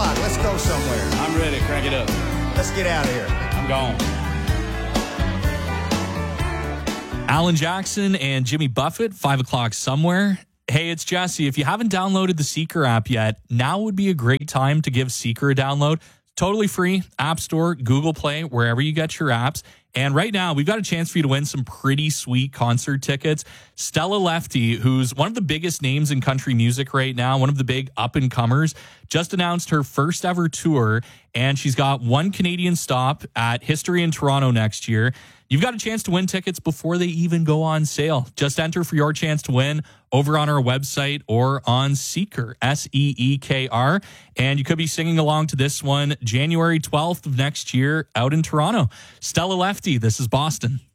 o'clock. Let's go somewhere. I'm ready. Crank it up. Let's get out of here. I'm gone. Alan Jackson and Jimmy Buffett, 5 o'clock somewhere. Hey, it's Jesse. If you haven't downloaded the Seeker app yet, now would be a great time to give Seeker a download. Totally free. App Store, Google Play, wherever you get your apps. And right now, we've got a chance for you to win some pretty sweet concert tickets. Stella Lefty, who's one of the biggest names in country music right now, one of the big up-and-comers, just announced her first ever tour, and she's got one Canadian stop at History in Toronto next year. You've got a chance to win tickets before they even go on sale. Just enter for your chance to win over on our website or on Seeker, Seekr. And you could be singing along to this one January 12th of next year out in Toronto. Stella Lefty, this is Boston.